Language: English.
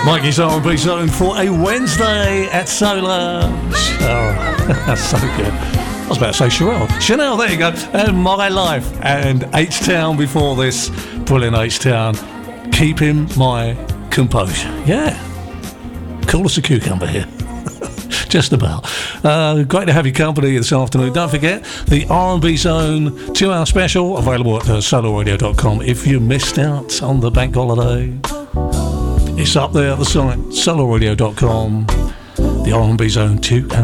Mikey's R&B Zone for a Wednesday at Solar. Oh, that's so good. I was about to say Chanel, there you go. And My Life. And H-Town before this. Brilliant H-Town. Keeping my composure. Yeah. Cool as a cucumber here. Just about. Great to have your company this afternoon. Don't forget the R&B Zone 2-hour special available at solarradio.com. If you missed out on the bank holiday, it's up there at the site, solarradio.com. The R&B Zone 2-hour